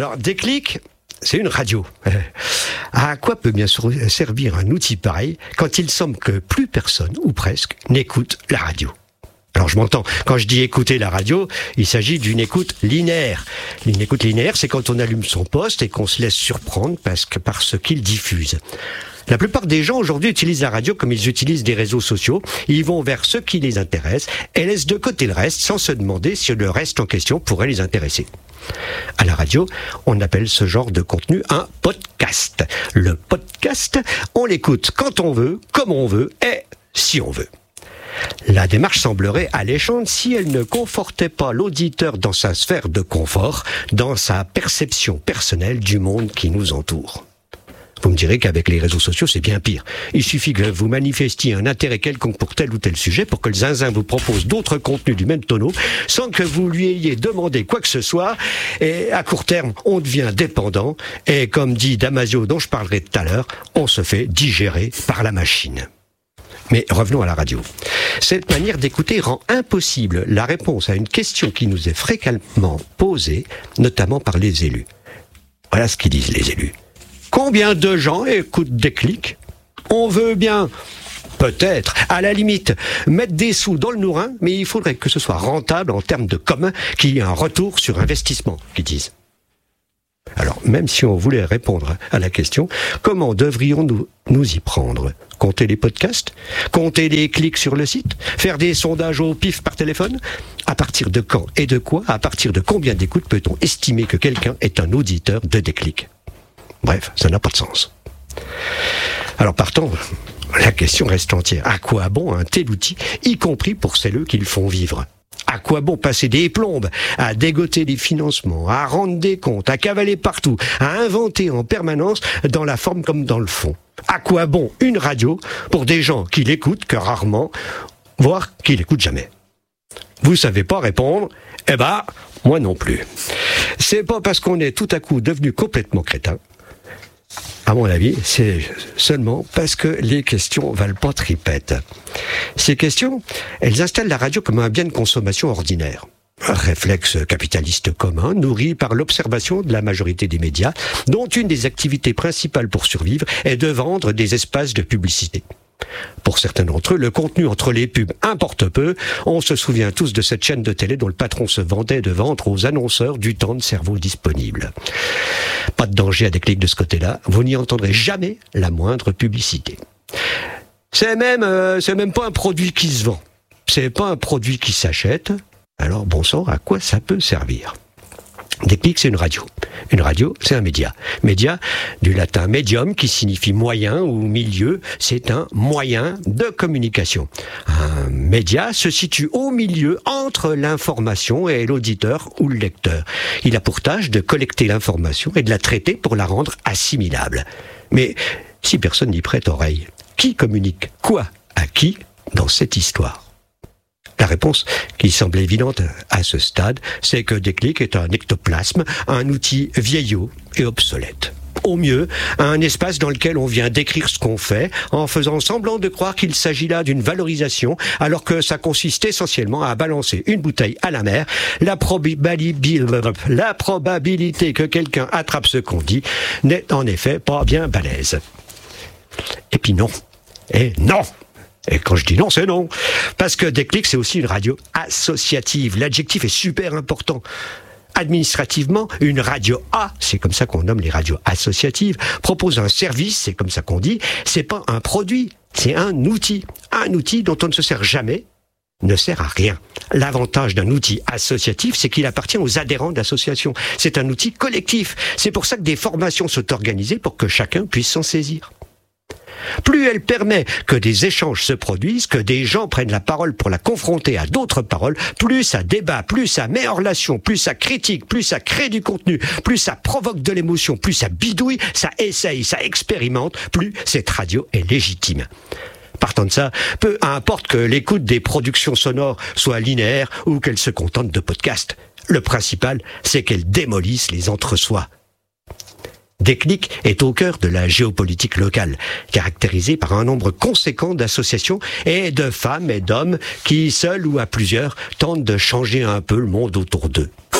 Alors, Déclic, c'est une radio. À quoi peut bien servir un outil pareil quand il semble que plus personne, ou presque, n'écoute la radio ? Alors je m'entends, quand je dis écouter la radio, il s'agit d'une écoute linéaire. Une écoute linéaire, c'est quand on allume son poste et qu'on se laisse surprendre par ce qu'il diffuse. La plupart des gens aujourd'hui utilisent la radio comme ils utilisent des réseaux sociaux. Ils vont vers ce qui les intéresse et laissent de côté le reste sans se demander si le reste en question pourrait les intéresser. À la radio, on appelle ce genre de contenu un podcast. Le podcast, on l'écoute quand on veut, comme on veut et si on veut. La démarche semblerait alléchante si elle ne confortait pas l'auditeur dans sa sphère de confort, dans sa perception personnelle du monde qui nous entoure. Vous me direz qu'avec les réseaux sociaux, c'est bien pire. Il suffit que vous manifestiez un intérêt quelconque pour tel ou tel sujet pour que le zinzin vous propose d'autres contenus du même tonneau sans que vous lui ayez demandé quoi que ce soit. Et à court terme, on devient dépendant. Et comme dit Damasio, dont je parlerai tout à l'heure, on se fait digérer par la machine. Mais revenons à la radio. Cette manière d'écouter rend impossible la réponse à une question qui nous est fréquemment posée, notamment par les élus. Voilà ce qu'ils disent les élus. Combien de gens écoutent Déclic ? On veut bien, peut-être, à la limite, mettre des sous dans le nourrin, mais il faudrait que ce soit rentable en termes de com, qu'il y ait un retour sur investissement, qu'ils disent. Alors, même si on voulait répondre à la question, comment devrions-nous nous y prendre ? Compter les podcasts ? Compter les clics sur le site ? Faire des sondages au pif par téléphone ? À partir de quand et de quoi ? À partir de combien d'écoutes peut-on estimer que quelqu'un est un auditeur de Déclic ? Bref, ça n'a pas de sens. Alors partons, la question reste entière. À quoi bon un tel outil, y compris pour celles qui le font vivre ? À quoi bon passer des plombes à dégoter des financements, à rendre des comptes, à cavaler partout, à inventer en permanence dans la forme comme dans le fond ? À quoi bon une radio pour des gens qui l'écoutent que rarement, voire qui l'écoutent jamais ? Vous savez pas répondre ? Eh ben, moi non plus. C'est pas parce qu'on est tout à coup devenu complètement crétin. À mon avis, c'est seulement parce que les questions valent pas tripette. Ces questions, elles installent la radio comme un bien de consommation ordinaire. Un réflexe capitaliste commun, nourri par l'observation de la majorité des médias, dont une des activités principales pour survivre est de vendre des espaces de publicité. Pour certains d'entre eux, le contenu entre les pubs importe peu. On se souvient tous de cette chaîne de télé dont le patron se vantait de vendre aux annonceurs du temps de cerveau disponible. Pas de danger à Déclic de ce côté-là. Vous n'y entendrez jamais la moindre publicité. C'est même pas un produit qui se vend. C'est pas un produit qui s'achète. Alors, bon sang, à quoi ça peut servir ? Déclic, c'est une radio. Une radio, c'est un média. Média, du latin medium, qui signifie moyen ou milieu, c'est un moyen de communication. Un média se situe au milieu entre l'information et l'auditeur ou le lecteur. Il a pour tâche de collecter l'information et de la traiter pour la rendre assimilable. Mais si personne n'y prête oreille, qui communique quoi à qui dans cette histoire ? La réponse, qui semble évidente à ce stade, c'est que Déclic est un ectoplasme, un outil vieillot et obsolète. Au mieux, un espace dans lequel on vient décrire ce qu'on fait, en faisant semblant de croire qu'il s'agit là d'une valorisation, alors que ça consiste essentiellement à balancer une bouteille à la mer. La probabilité que quelqu'un attrape ce qu'on dit n'est en effet pas bien balèze. Et puis non. Et non! Et quand je dis non, c'est non. Parce que Déclic, c'est aussi une radio associative. L'adjectif est super important. Administrativement, une radio A, c'est comme ça qu'on nomme les radios associatives, propose un service, c'est comme ça qu'on dit, c'est pas un produit, c'est un outil. Un outil dont on ne se sert jamais, ne sert à rien. L'avantage d'un outil associatif, c'est qu'il appartient aux adhérents d'associations. C'est un outil collectif. C'est pour ça que des formations sont organisées pour que chacun puisse s'en saisir. Plus elle permet que des échanges se produisent, que des gens prennent la parole pour la confronter à d'autres paroles, plus ça débat, plus ça met en relation, plus ça critique, plus ça crée du contenu, plus ça provoque de l'émotion, plus ça bidouille, ça essaye, ça expérimente, plus cette radio est légitime. Partant de ça, peu importe que l'écoute des productions sonores soit linéaire ou qu'elle se contente de podcasts. Le principal, c'est qu'elle démolisse les entre-soi. Déclic est au cœur de la géopolitique locale, caractérisée par un nombre conséquent d'associations et de femmes et d'hommes qui, seuls ou à plusieurs, tentent de changer un peu le monde autour d'eux.